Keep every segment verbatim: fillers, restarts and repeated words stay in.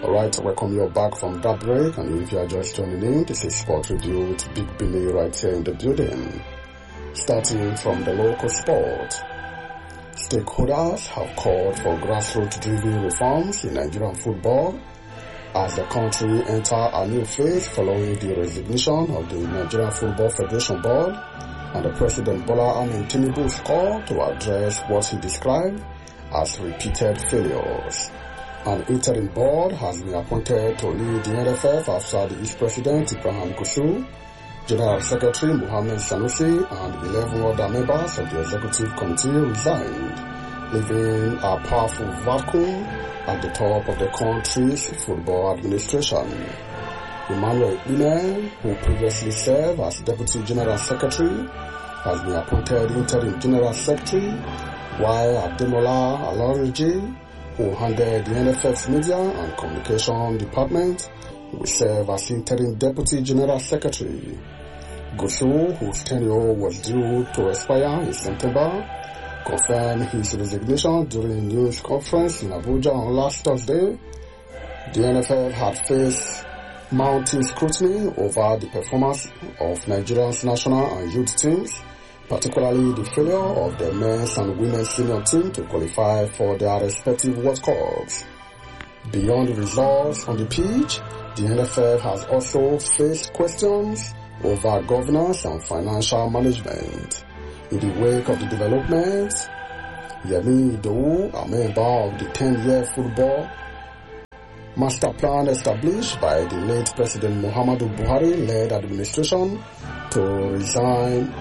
Alright, welcome you back from that break, and if you are just joining in, this is Sport Review with Big Billy right here in the building. Starting from the local sport, stakeholders have called for grassroots-driven reforms in Nigerian football as the country enters a new phase following the resignation of the Nigerian Football Federation Board and the President Bola Ahmed Tinubu's call to address what he described as repeated failures. An interim board has been appointed to lead the N F F after the East President Ibrahim Gusau, General Secretary Mohammed Sanusi, and eleven other members of the Executive Committee resigned, leaving a powerful vacuum at the top of the country's football administration. Emmanuel Ine, who previously served as Deputy General Secretary, has been appointed Interim General Secretary, while Ademola Aloriji, who handled the N F F's Media and Communication Department, will serve as Interim Deputy General Secretary. Gusau, whose tenure was due to expire in September, confirmed his resignation during a news conference in Abuja on last Thursday. The N F F had faced mounting scrutiny over the performance of Nigeria's national and youth teams, particularly the failure of the men's and women's senior team to qualify for their respective World Cups. Beyond the results on the pitch, the N F F has also faced questions over governance and financial management. In the wake of the development, Yemi Idowu, a member of the ten-year football master plan established by the late President Muhammadu Buhari-led administration to resign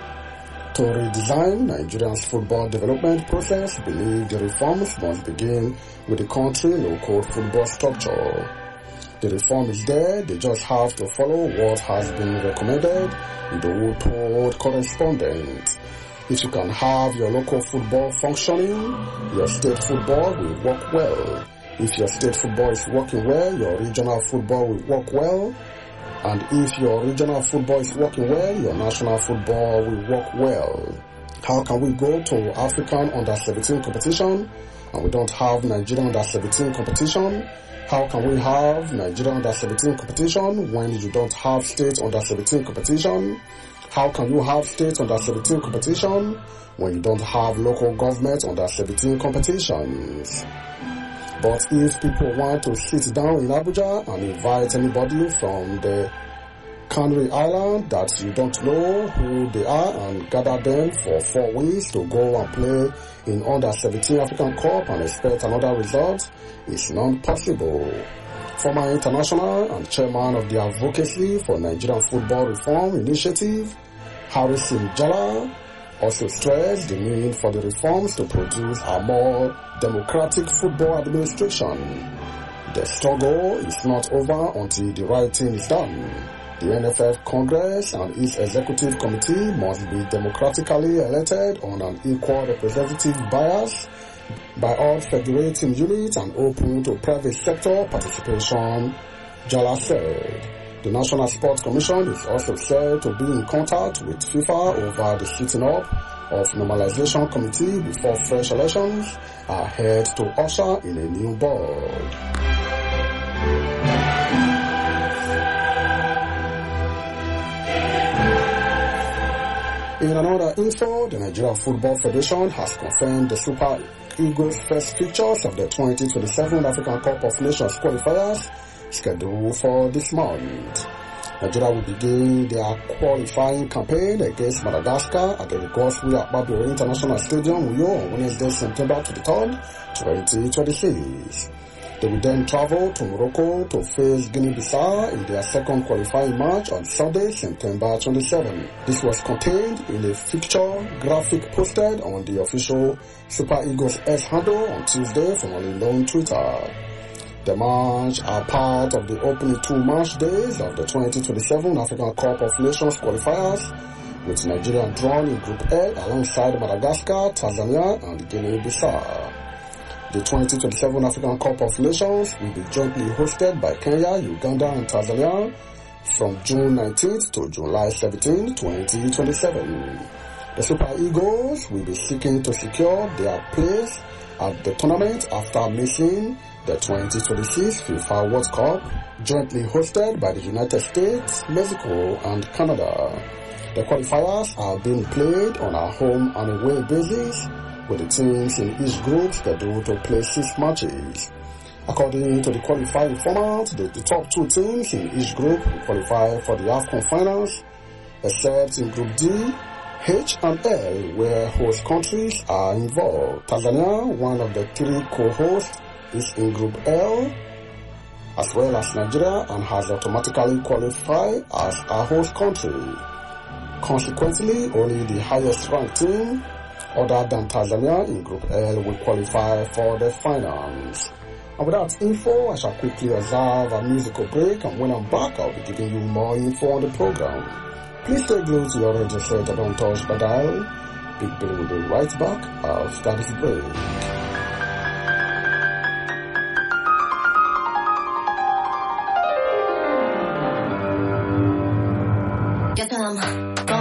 to redesign Nigeria's football development process, believe the reforms must begin with the country's local football structure. The reform is there, they just have to follow what has been recommended, Idowu told correspondents. If you can have your local football functioning, your state football will work well. If your state football is working well, your regional football will work well. And if your regional football is working well, your national football will work well. How can we go to African under seventeen competition and we don't have Nigerian under seventeen competition? How can we have Nigerian under seventeen competition when you don't have state under seventeen competition? How can you have state under seventeen competition when you don't have local government under seventeen competitions? But if people want to sit down in Abuja and invite anybody from the Canary Island that you don't know who they are and gather them for four weeks to go and play in under seventeen African Cup and expect another result, is not possible. Former international and chairman of the Advocacy for Nigerian Football Reform Initiative, Harrison Jala, also stressed the need for the reforms to produce a more democratic football administration. The struggle is not over until the right thing is done. The N F F Congress and its executive committee must be democratically elected on an equal representative bias by all federating units and open to private sector participation, Jala said. The National Sports Commission is also said to be in contact with FIFA over the setting up of normalization committee before fresh elections are held to usher in a new board. In another info, the Nigerian Football Federation has confirmed the Super Eagles' first fixtures of the twenty twenty-seven African Cup of Nations qualifiers scheduled for this month. Nigeria will begin their qualifying campaign against Madagascar at the Goswe Akpabio International Stadium, Uyo, on Wednesday, September twenty-third, twenty twenty-six. They will then travel to Morocco to face Guinea-Bissau in their second qualifying match on Sunday, September twenty-seventh. This was contained in a fixture graphic posted on the official Super Eagles X handle on Tuesday from an unknown Twitter. The match are part of the opening two match days of the twenty twenty-seven African Cup of Nations qualifiers, with Nigeria drawn in Group A alongside Madagascar, Tanzania, and Guinea-Bissau. The twenty twenty-seven African Cup of Nations will be jointly hosted by Kenya, Uganda, and Tanzania from June nineteenth to July seventeenth, twenty twenty-seven. The Super Eagles will be seeking to secure their place at the tournament after missing the twenty twenty-six FIFA World Cup, jointly hosted by the United States, Mexico, and Canada. The qualifiers are being played on a home and away basis, with the teams in each group scheduled to play six matches. According to the qualifying format, the, the top two teams in each group will qualify for the AFCON finals, except in Group D, H and L, where host countries are involved. Tanzania, one of the three co-hosts, is in Group L, as well as Nigeria, and has automatically qualified as a host country. Consequently, only the highest ranked team, other than Tanzania, in Group L will qualify for the finals. And with that info, I shall quickly observe a musical break, and when I'm back, I'll be giving you more info on the program. Please stay glued to your radio set and don't touch the dial. Big Billy will be right back after this break. Guess I'm